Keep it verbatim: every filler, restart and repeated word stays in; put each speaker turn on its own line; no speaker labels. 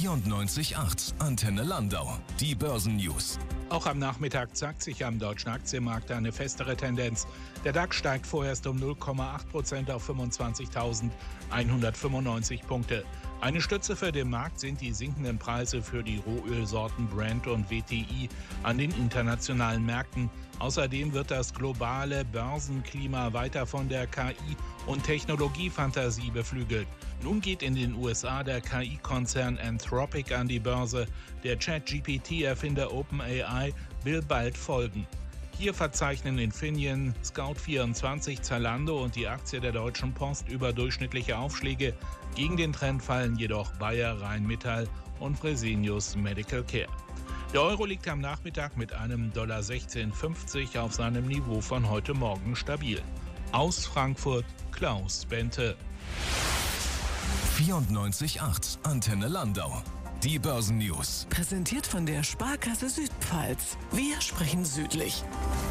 vierundneunzig Komma acht Antenne Landau. Die Börsennews.
Auch am Nachmittag zeigt sich am deutschen Aktienmarkt eine festere Tendenz. Der DAX steigt vorerst um null Komma acht Prozent auf fünfundzwanzigtausendeinhundertfünfundneunzig Punkte. Eine Stütze für den Markt sind die sinkenden Preise für die Rohölsorten Brent und W T I an den internationalen Märkten. Außerdem wird das globale Börsenklima weiter von der K I- und Technologiefantasie beflügelt. Nun geht in den U S A der K I-Konzern Anthropic an die Börse. Der Chat-G P T-Erfinder OpenAI will bald folgen. Hier verzeichnen Infineon, Scout vierundzwanzig, Zalando und die Aktie der Deutschen Post überdurchschnittliche Aufschläge. Gegen den Trend fallen jedoch Bayer, Rheinmetall und Fresenius Medical Care. Der Euro liegt am Nachmittag mit einem sechzehn fünfzig auf seinem Niveau von heute Morgen stabil. Aus Frankfurt, Klaus Bente.
vierundneunzig Komma acht Antenne Landau. Die Börsennews.
Präsentiert von der Sparkasse Südpfalz. Wir sprechen südlich.